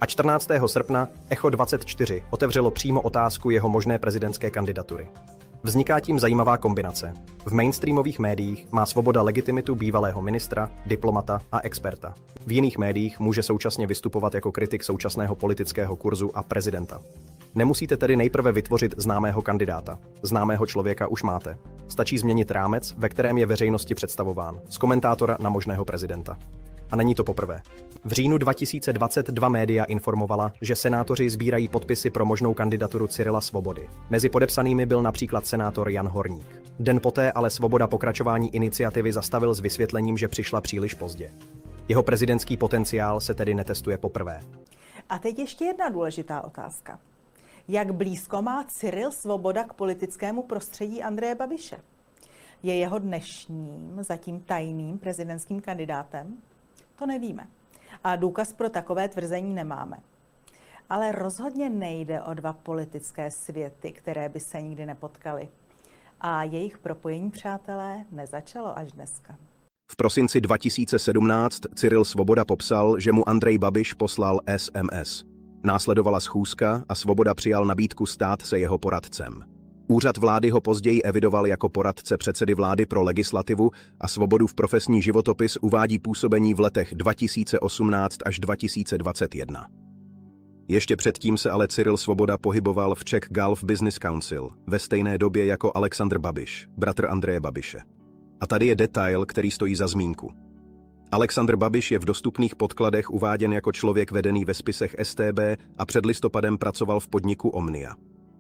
A 14. srpna Echo 24 otevřelo přímo otázku jeho možné prezidentské kandidatury. Vzniká tím zajímavá kombinace. V mainstreamových médiích má Svoboda legitimitu bývalého ministra, diplomata a experta. V jiných médiích může současně vystupovat jako kritik současného politického kurzu a prezidenta. Nemusíte tedy nejprve vytvořit známého kandidáta. Známého člověka už máte. Stačí změnit rámec, ve kterém je veřejnosti představován, z komentátora na možného prezidenta. A není to poprvé. V říjnu 2022 média informovala, že senátoři sbírají podpisy pro možnou kandidaturu Cyrila Svobody. Mezi podepsanými byl například senátor Jan Horník. Den poté ale Svoboda pokračování iniciativy zastavil s vysvětlením, že přišla příliš pozdě. Jeho prezidentský potenciál se tedy netestuje poprvé. A teď ještě jedna důležitá otázka. Jak blízko má Cyril Svoboda k politickému prostředí Andreje Babiše? Je jeho dnešním, zatím tajným prezidentským kandidátem? To nevíme. A důkaz pro takové tvrzení nemáme. Ale rozhodně nejde o dva politické světy, které by se nikdy nepotkaly. A jejich propojení, přátelé, nezačalo až dneska. V prosinci 2017 Cyril Svoboda popsal, že mu Andrej Babiš poslal SMS. Následovala schůzka a Svoboda přijal nabídku stát se jeho poradcem. Úřad vlády ho později evidoval jako poradce předsedy vlády pro legislativu a Svobodův profesní životopis uvádí působení v letech 2018 až 2021. Ještě předtím se ale Cyril Svoboda pohyboval v Czech Gulf Business Council ve stejné době jako Alexandr Babiš, bratr Andreje Babiše. A tady je detail, který stojí za zmínku. Alexandr Babiš je v dostupných podkladech uváděn jako člověk vedený ve spisech StB a před listopadem pracoval v podniku Omnia.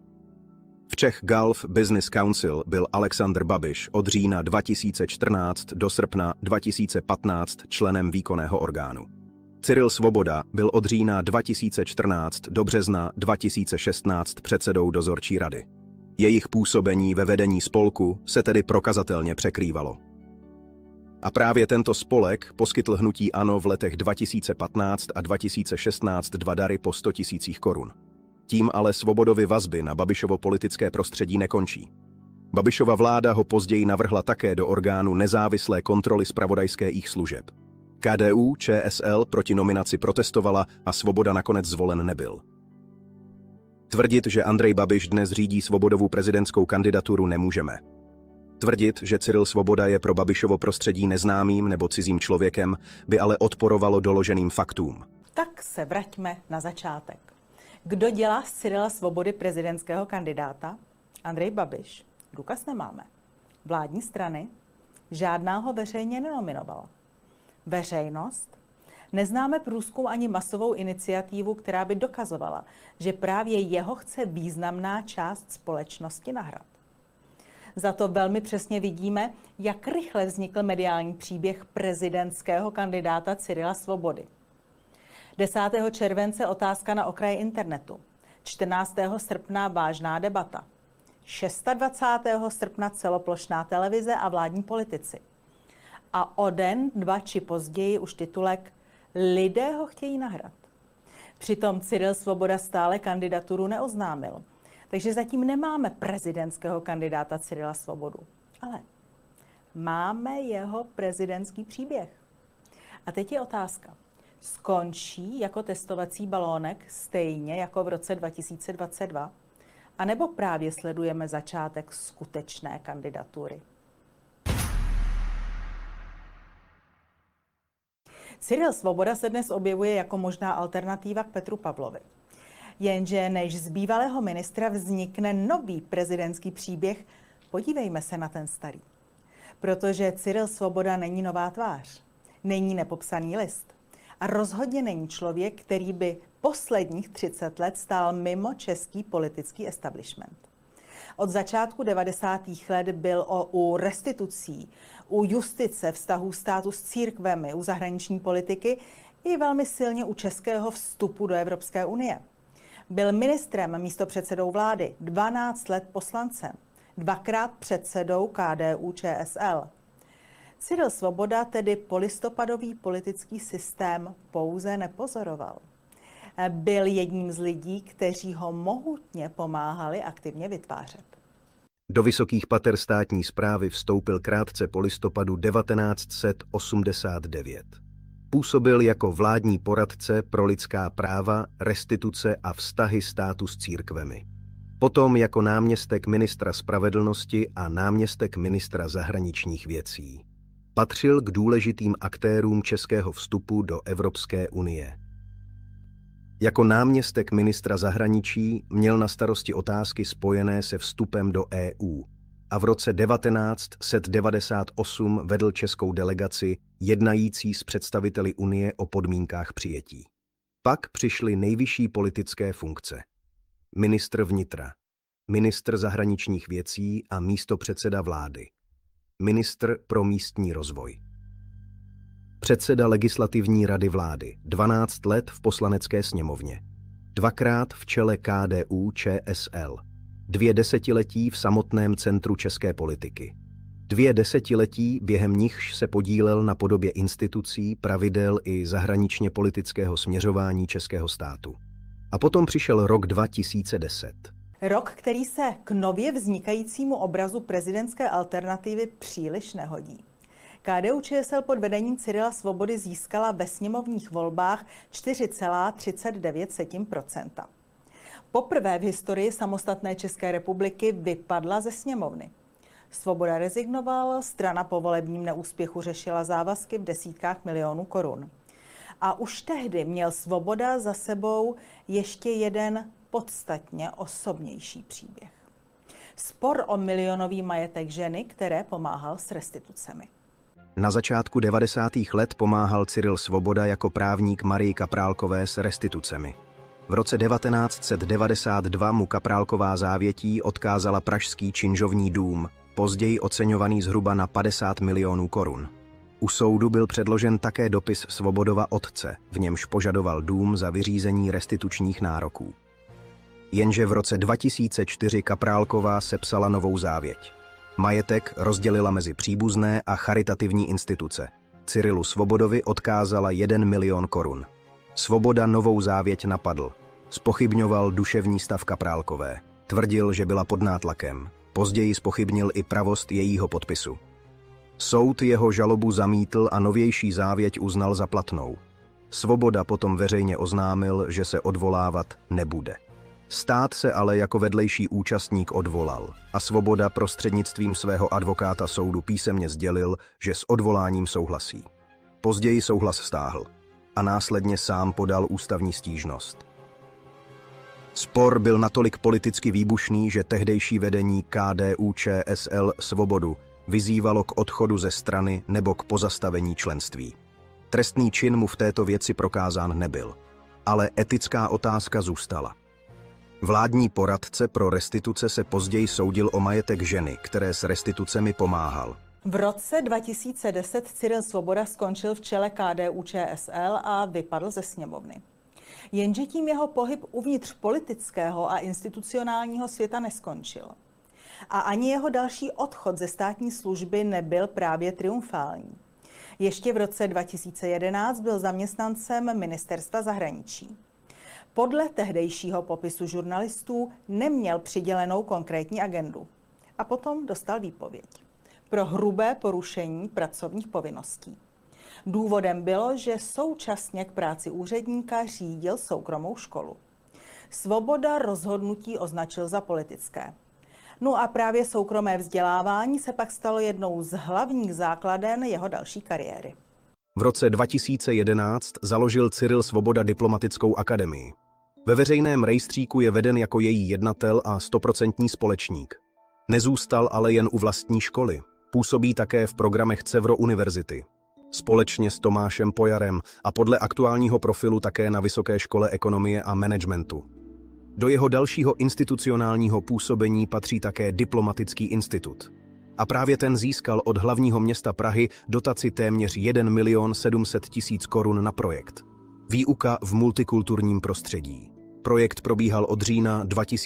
V Czech Gulf Business Council byl Alexandr Babiš od října 2014 do srpna 2015 členem výkonného orgánu. Cyril Svoboda byl od října 2014 do března 2016 předsedou dozorčí rady. Jejich působení ve vedení spolku se tedy prokazatelně překrývalo. A právě tento spolek poskytl hnutí ANO v letech 2015 a 2016 dva dary po 100 000 korun. Tím ale Svobodovy vazby na Babišovo politické prostředí nekončí. Babišova vláda ho později navrhla také do orgánu nezávislé kontroly zpravodajských služeb. KDU, ČSL proti nominaci protestovala a Svoboda nakonec zvolen nebyl. Tvrdit, že Andrej Babiš dnes řídí Svobodovu prezidentskou kandidaturu, nemůžeme. Tvrdit, že Cyril Svoboda je pro Babišovo prostředí neznámým nebo cizím člověkem, by ale odporovalo doloženým faktům. Tak se vraťme na začátek. Kdo dělá z Cyrila Svobody prezidentského kandidáta? Andrej Babiš. Důkaz nemáme. Vládní strany? Žádná ho veřejně nenominovala. Veřejnost? Neznáme průzkum ani masovou iniciativu, která by dokazovala, že právě jeho chce významná část společnosti nahrát. Za to velmi přesně vidíme, jak rychle vznikl mediální příběh prezidentského kandidáta Cyrila Svobody. 10. července otázka na okraji internetu. 14. srpna vážná debata. 26. srpna celoplošná televize a vládní politici. A o den, dva či později už titulek Lidé ho chtějí nahrát. Přitom Cyril Svoboda stále kandidaturu neoznámil. Takže zatím nemáme prezidentského kandidáta Cyrila Svobodu. Ale máme jeho prezidentský příběh. A teď je otázka. Skončí jako testovací balónek stejně jako v roce 2022? A nebo právě sledujeme začátek skutečné kandidatury? Cyril Svoboda se dnes objevuje jako možná alternativa k Petru Pavlovi. Jenže než z bývalého ministra vznikne nový prezidentský příběh, podívejme se na ten starý. Protože Cyril Svoboda není nová tvář, není nepopsaný list a rozhodně není člověk, který by posledních 30 let stál mimo český politický establishment. Od začátku 90. let byl u restitucí, u justice, vztahů státu s církvemi, u zahraniční politiky i velmi silně u českého vstupu do Evropské unie. Byl ministrem, místopředsedou vlády, 12 let poslancem, dvakrát předsedou KDU ČSL. Cyril Svoboda tedy polistopadový politický systém pouze nepozoroval. Byl jedním z lidí, kteří ho mohutně pomáhali aktivně vytvářet. Do vysokých pater státní správy vstoupil krátce po listopadu 1989. Působil jako vládní poradce pro lidská práva, restituce a vztahy státu s církvemi. Potom jako náměstek ministra spravedlnosti a náměstek ministra zahraničních věcí. Patřil k důležitým aktérům českého vstupu do Evropské unie. Jako náměstek ministra zahraničí měl na starosti otázky spojené se vstupem do EU a v roce 1998 vedl českou delegaci jednající s představiteli Unie o podmínkách přijetí. Pak přišly nejvyšší politické funkce. Ministr vnitra, ministr zahraničních věcí a místopředseda vlády, ministr pro místní rozvoj. Předseda legislativní rady vlády, 12 let v poslanecké sněmovně, 2krát v čele KDU-ČSL, 2 desetiletí v samotném centru české politiky, 2 desetiletí, během nichž se podílel na podobě institucí, pravidel i zahraničně politického směřování českého státu. A potom přišel rok 2010. Rok, který se k nově vznikajícímu obrazu prezidentské alternativy příliš nehodí. KDU-ČSL pod vedením Cyrila Svobody získala ve sněmovních volbách 4,39%. Poprvé v historii samostatné České republiky vypadla ze sněmovny. Svoboda rezignoval, strana po volebním neúspěchu řešila závazky v desítkách milionů korun. A už tehdy měl Svoboda za sebou ještě jeden podstatně osobnější příběh. Spor o milionový majetek ženy, které pomáhal s restitucemi. Na začátku 90. let pomáhal Cyril Svoboda jako právník Marii Kaprálkové s restitucemi. V roce 1992 mu Kaprálková závětí odkázala pražský činžovní dům, později oceňovaný zhruba na 50 milionů korun. U soudu byl předložen také dopis Svobodova otce, v němž požadoval dům za vyřízení restitučních nároků. Jenže v roce 2004 Kaprálková sepsala novou závěť. Majetek rozdělila mezi příbuzné a charitativní instituce. Cyrilu Svobodovi odkázala 1 milion korun. Svoboda novou závěť napadl. Zpochybňoval duševní stav Kaprálkové. Tvrdil, že byla pod nátlakem. Později zpochybnil i pravost jejího podpisu. Soud jeho žalobu zamítl a novější závěť uznal za platnou. Svoboda potom veřejně oznámil, že se odvolávat nebude. Stát se ale jako vedlejší účastník odvolal a Svoboda prostřednictvím svého advokáta soudu písemně sdělil, že s odvoláním souhlasí. Později souhlas stáhl a následně sám podal ústavní stížnost. Spor byl natolik politicky výbušný, že tehdejší vedení KDU-ČSL Svobodu vyzývalo k odchodu ze strany nebo k pozastavení členství. Trestný čin mu v této věci prokázán nebyl, ale etická otázka zůstala. Vládní poradce pro restituce se později soudil o majetek ženy, které s restitucemi pomáhal. V roce 2010 Cyril Svoboda skončil v čele KDU-ČSL a vypadl ze sněmovny. Jenže tím jeho pohyb uvnitř politického a institucionálního světa neskončil. A ani jeho další odchod ze státní služby nebyl právě triumfální. Ještě v roce 2011 byl zaměstnancem Ministerstva zahraničí. Podle tehdejšího popisu žurnalistů neměl přidělenou konkrétní agendu. A potom dostal výpověď pro hrubé porušení pracovních povinností. Důvodem bylo, že současně k práci úředníka řídil soukromou školu. Svoboda rozhodnutí označil za politické. No a právě soukromé vzdělávání se pak stalo jednou z hlavních základen jeho další kariéry. V roce 2011 založil Cyril Svoboda diplomatickou akademii. Ve veřejném rejstříku je veden jako její jednatel a 100% společník. Nezůstal ale jen u vlastní školy. Působí také v programech Cevro univerzity. Společně s Tomášem Pojarem a podle aktuálního profilu také na Vysoké škole ekonomie a managementu. Do jeho dalšího institucionálního působení patří také Diplomatický institut. A právě ten získal od hlavního města Prahy dotaci téměř 1 700 000 korun na projekt. Výuka v multikulturním prostředí. Projekt probíhal od října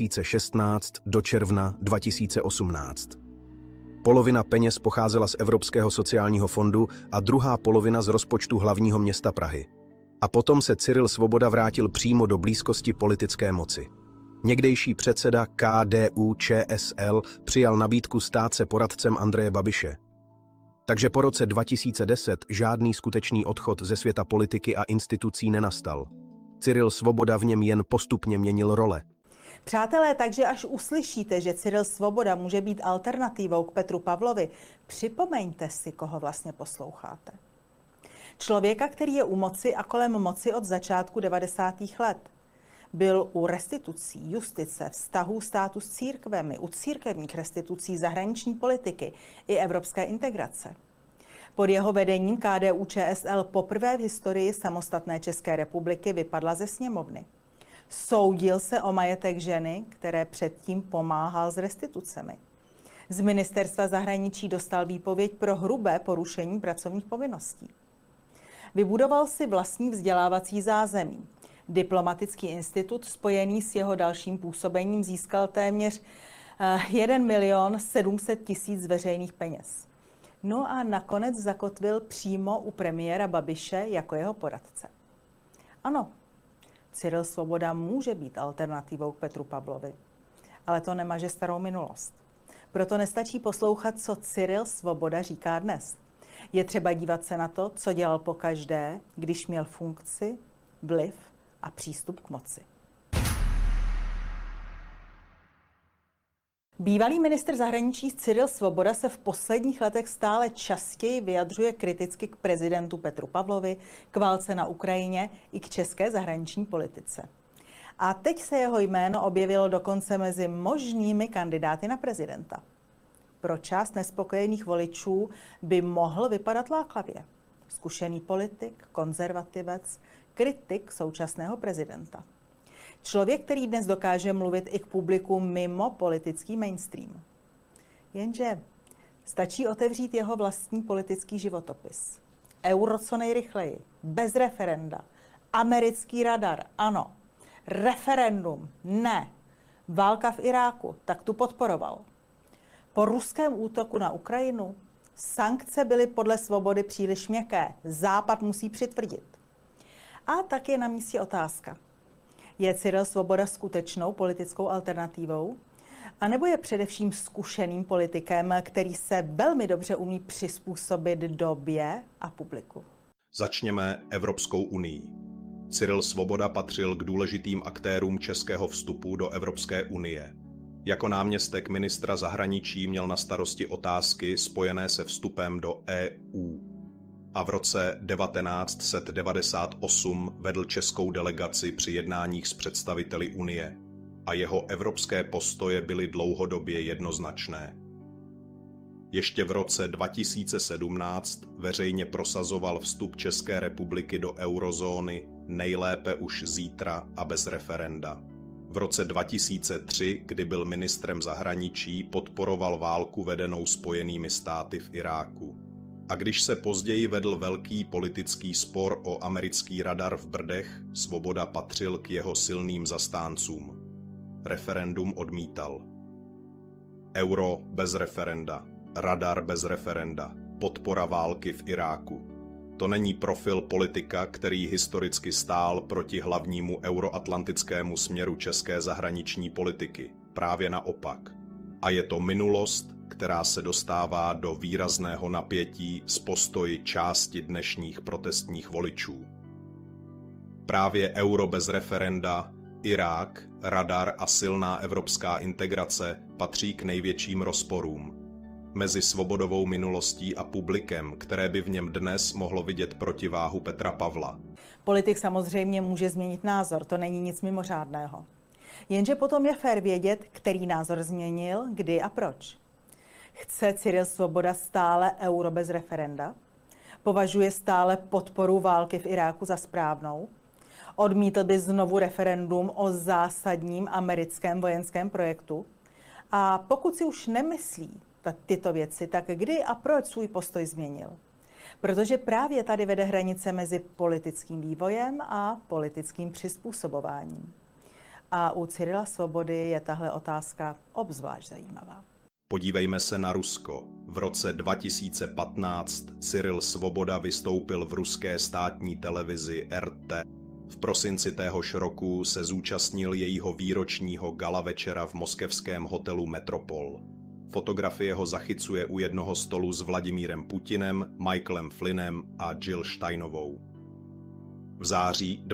2016 do června 2018. Polovina peněz pocházela z Evropského sociálního fondu a druhá polovina z rozpočtu hlavního města Prahy. A potom se Cyril Svoboda vrátil přímo do blízkosti politické moci. Někdejší předseda KDU-ČSL přijal nabídku stát se poradcem Andreje Babiše. Takže po roce 2010 žádný skutečný odchod ze světa politiky a institucí nenastal. Cyril Svoboda v něm jen postupně měnil role. Přátelé, takže až uslyšíte, že Cyril Svoboda může být alternativou k Petru Pavlovi, připomeňte si, koho vlastně posloucháte. Člověka, který je u moci a kolem moci od začátku 90. let. Byl u restitucí, justice, vztahů státu s církvemi, u církevních restitucí, zahraniční politiky i evropské integrace. Pod jeho vedením KDU-ČSL poprvé v historii samostatné České republiky vypadla ze sněmovny. Soudil se o majetek ženy, které předtím pomáhal s restitucemi. Z ministerstva zahraničí dostal výpověď pro hrubé porušení pracovních povinností. Vybudoval si vlastní vzdělávací zázemí. Diplomatický institut spojený s jeho dalším působením získal téměř 1 700 000 z veřejných peněz. No a nakonec zakotvil přímo u premiéra Babiše jako jeho poradce. Ano, Cyril Svoboda může být alternativou k Petru Pavlovi, ale to nemaže starou minulost. Proto nestačí poslouchat, co Cyril Svoboda říká dnes. Je třeba dívat se na to, co dělal pokaždé, když měl funkci, vliv a přístup k moci. Bývalý ministr zahraničí Cyril Svoboda se v posledních letech stále častěji vyjadřuje kriticky k prezidentu Petru Pavlovi, k válce na Ukrajině i k české zahraniční politice. A teď se jeho jméno objevilo dokonce mezi možnými kandidáty na prezidenta. Pro část nespokojených voličů by mohl vypadat lákavě. Zkušený politik, konzervativec, kritik současného prezidenta. Člověk, který dnes dokáže mluvit i k publiku mimo politický mainstream. Jenže stačí otevřít jeho vlastní politický životopis. Euro co nejrychleji, bez referenda, americký radar, ano. Referendum, ne. Válka v Iráku, tak tu podporoval. Po ruském útoku na Ukrajinu sankce byly podle Svobody příliš měkké. Západ musí přitvrdit. A tak je na místě otázka. Je Cyril Svoboda skutečnou politickou alternativou? A nebo je především zkušeným politikem, který se velmi dobře umí přizpůsobit době a publiku? Začněme Evropskou unii. Cyril Svoboda patřil k důležitým aktérům českého vstupu do Evropské unie. Jako náměstek ministra zahraničí měl na starosti otázky spojené se vstupem do EU. A v roce 1998 vedl českou delegaci při jednáních s představiteli Unie. A jeho evropské postoje byly dlouhodobě jednoznačné. Ještě v roce 2017 veřejně prosazoval vstup České republiky do eurozóny nejlépe už zítra a bez referenda. V roce 2003, kdy byl ministrem zahraničí, podporoval válku vedenou Spojenými státy v Iráku. A když se později vedl velký politický spor o americký radar v Brdech, Svoboda patřil k jeho silným zastáncům. Referendum odmítal. Euro bez referenda, radar bez referenda, podpora války v Iráku. To není profil politika, který historicky stál proti hlavnímu euroatlantickému směru české zahraniční politiky. Právě naopak. A je to minulost, která se dostává do výrazného napětí s postoji části dnešních protestních voličů. Právě euro bez referenda, Irák, radar a silná evropská integrace patří k největším rozporům mezi Svobodovou minulostí a publikem, které by v něm dnes mohlo vidět protiváhu Petra Pavla. Politik samozřejmě může změnit názor, to není nic mimořádného. Jenže potom je fér vědět, který názor změnil, kdy a proč. Chce Cyril Svoboda stále euro bez referenda? Považuje stále podporu války v Iráku za správnou? Odmítl by znovu referendum o zásadním americkém vojenském projektu? A pokud si už nemyslí tyto věci, tak kdy a proč svůj postoj změnil? Protože právě tady vede hranice mezi politickým vývojem a politickým přizpůsobováním. A u Cyrila Svobody je tahle otázka obzvlášť zajímavá. Podívejme se na Rusko. V roce 2015 Cyril Svoboda vystoupil v ruské státní televizi RT. V prosinci téhož roku se zúčastnil jejího výročního gala večera v moskevském hotelu Metropol. fotografie ho zachycuje u jednoho stolu s Vladimírem Putinem, Michaelem Flynnem a Jill Steinovou. V září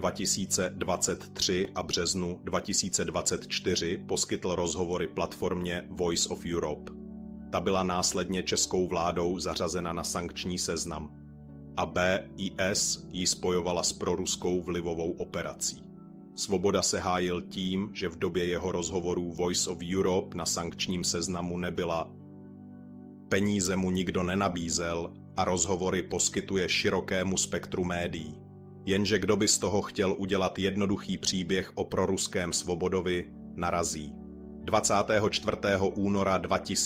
2023 a březnu 2024 poskytl rozhovory platformě Voice of Europe. Ta byla následně českou vládou zařazena na sankční seznam a BIS ji spojovala s proruskou vlivovou operací. Svoboda se hájil tím, že v době jeho rozhovorů Voice of Europe na sankčním seznamu nebyla, peníze mu nikdo nenabízel a rozhovory poskytuje širokému spektru médií. Jenže kdo by z toho chtěl udělat jednoduchý příběh o proruském Svobodovi, narazí. 24. února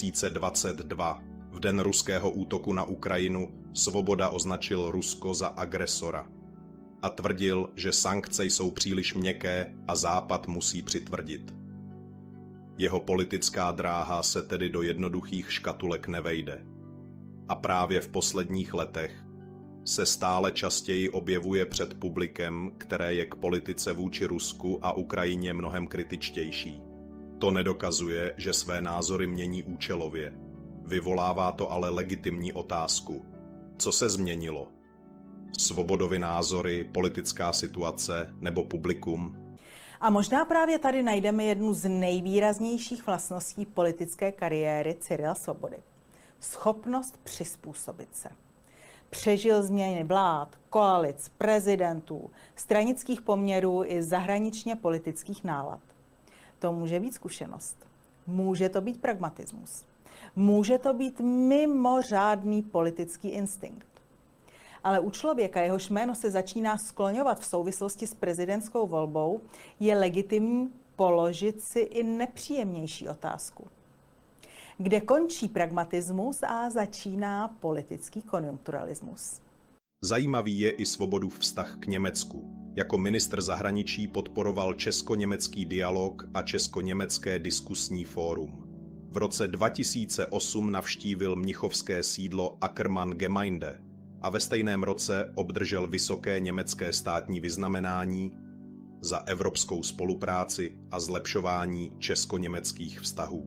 2022, v den ruského útoku na Ukrajinu, Svoboda označil Rusko za agresora a tvrdil, že sankce jsou příliš měkké a Západ musí přitvrdit. Jeho politická dráha se tedy do jednoduchých škatulek nevejde. A právě v posledních letech se stále častěji objevuje před publikem, které je k politice vůči Rusku a Ukrajině mnohem kritičtější. To nedokazuje, že své názory mění účelově. Vyvolává to ale legitimní otázku. Co se změnilo? Svobodovy názory, politická situace nebo publikum? A možná právě tady najdeme jednu z nejvýraznějších vlastností politické kariéry Cyrila Svobody. Schopnost přizpůsobit se. Přežil změny vlád, koalic, prezidentů, stranických poměrů i zahraničně politických nálad. To může být zkušenost. Může to být pragmatismus. Může to být mimořádný politický instinkt. Ale u člověka, jehož jméno se začíná skloňovat v souvislosti s prezidentskou volbou, je legitimní položit si i nepříjemnější otázku. Kde končí pragmatismus a začíná politický konjunkturalismus? Zajímavý je i Svobodův vztah k Německu. Jako ministr zahraničí podporoval česko-německý dialog a česko-německé diskusní fórum. V roce 2008 navštívil mnichovské sídlo Ackermann Gemeinde a ve stejném roce obdržel vysoké německé státní vyznamenání za evropskou spolupráci a zlepšování česko-německých vztahů.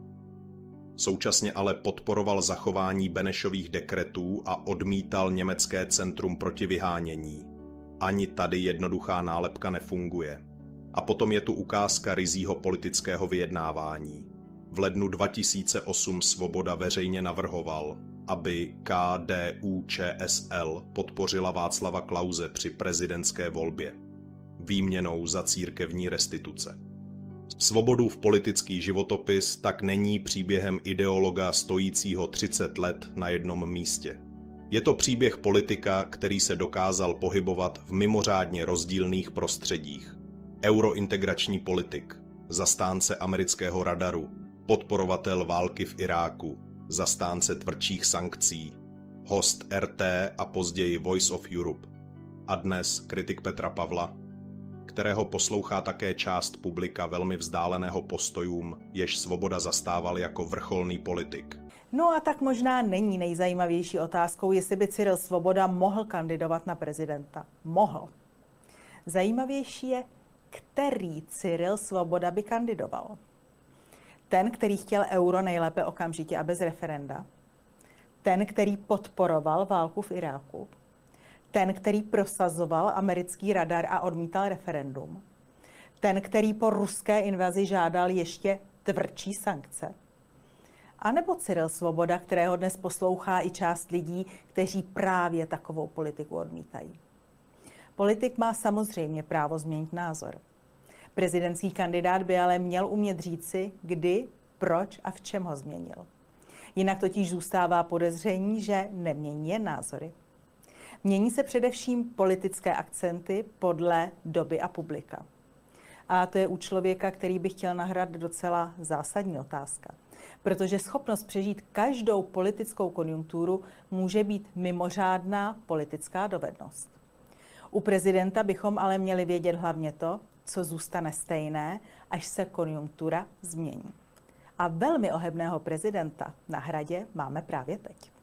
Současně ale podporoval zachování Benešových dekretů a odmítal německé centrum proti vyhánění. Ani tady jednoduchá nálepka nefunguje. A potom je tu ukázka ryzího politického vyjednávání. V lednu 2008 Svoboda veřejně navrhoval, aby KDU-ČSL podpořila Václava Klause při prezidentské volbě, výměnou za církevní restituce. Svobodův politický životopis tak není příběhem ideologa stojícího 30 let na jednom místě. Je to příběh politika, který se dokázal pohybovat v mimořádně rozdílných prostředích. Eurointegrační politik, zastánce amerického radaru, podporovatel války v Iráku, zastánce tvrdších sankcí, host RT a později Voice of Europe. A dnes kritik Petra Pavla, kterého poslouchá také část publika velmi vzdáleného postojům, jež Svoboda zastával jako vrcholný politik. No a tak možná není nejzajímavější otázkou, jestli by Cyril Svoboda mohl kandidovat na prezidenta. Mohl. Zajímavější je, který Cyril Svoboda by kandidoval. Ten, který chtěl euro nejlépe okamžitě a bez referenda. Ten, který podporoval válku v Iráku. Ten, který prosazoval americký radar a odmítal referendum. Ten, který po ruské invazi žádal ještě tvrdší sankce. A nebo Cyril Svoboda, kterého dnes poslouchá i část lidí, kteří právě takovou politiku odmítají. Politik má samozřejmě právo změnit názor. Prezidentský kandidát by ale měl umět říci, kdy, proč a v čem ho změnil. Jinak totiž zůstává podezření, že nemění jen názory. Mění se především politické akcenty podle doby a publika. A to je u člověka, který by chtěl nahrát docela zásadní otázka. Protože schopnost přežít každou politickou konjunkturu může být mimořádná politická dovednost. U prezidenta bychom ale měli vědět hlavně to, co zůstane stejné, až se konjunktura změní. A velmi ohebného prezidenta na Hradě máme právě teď.